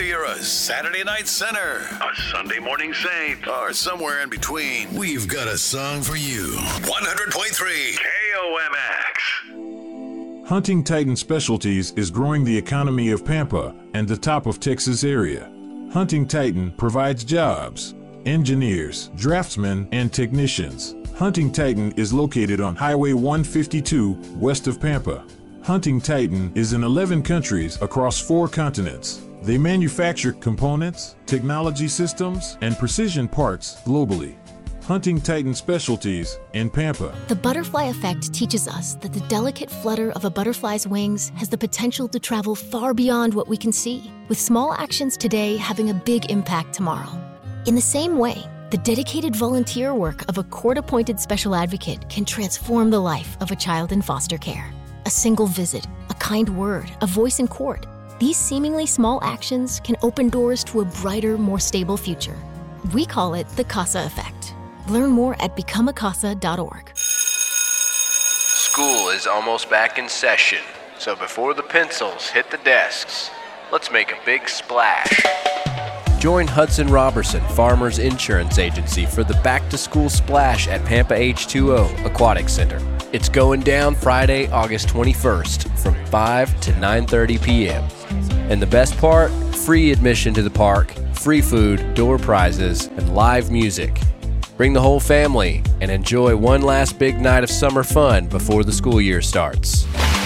Whether you're a Saturday night sinner, a Sunday morning saint, or somewhere in between, we've got a song for you. 100.3 KOMX. Hunting Titan Specialties is growing the economy of Pampa and the top of Texas area. Hunting Titan provides jobs, engineers, draftsmen, and technicians. Hunting Titan is located on Highway 152 west of Pampa. Hunting Titan is in 11 countries across 4 continents. They manufacture components, technology systems, and precision parts globally. Hunting Titan Specialties in Pampa. The butterfly effect teaches us that the delicate flutter of a butterfly's wings has the potential to travel far beyond what we can see, with small actions today having a big impact tomorrow. In the same way, the dedicated volunteer work of a court-appointed special advocate can transform the life of a child in foster care. A single visit, a kind word, a voice in court. These seemingly small actions can open doors to a brighter, more stable future. We call it the CASA effect. Learn more at becomeacasa.org. School is almost back in session, so before the pencils hit the desks, let's make a big splash. Join Hudson Robertson Farmers Insurance Agency for the back-to-school splash at Pampa H2O Aquatic Center. It's going down Friday, August 21st from 5 to 9:30 p.m. And the best part, free admission to the park, free food, door prizes, and live music. Bring the whole family and enjoy one last big night of summer fun before the school year starts.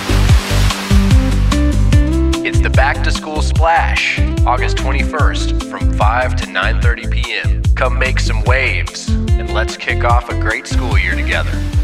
It's the Back to School Splash, August 21st from 5 to 9:30 p.m. Come make some waves and let's kick off a great school year together.